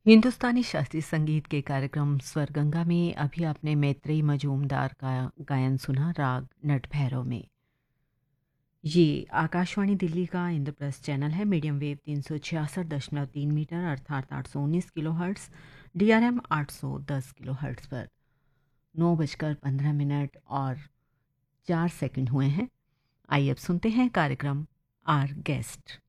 हिंदुस्तानी शास्त्रीय संगीत के कार्यक्रम स्वरगंगा में अभी आपने मैत्रेयी मजूमदार का गायन सुना राग नटभैरव में। ये आकाशवाणी दिल्ली का इंद्रप्रस्थ चैनल है। मीडियम वेव 366.3 मीटर अर्थात 819 kilo hertz, DRM 810 kilo hertz पर 9:15 और 4 सेकंड हुए हैं। आइए अब सुनते हैं कार्यक्रम आर गेस्ट।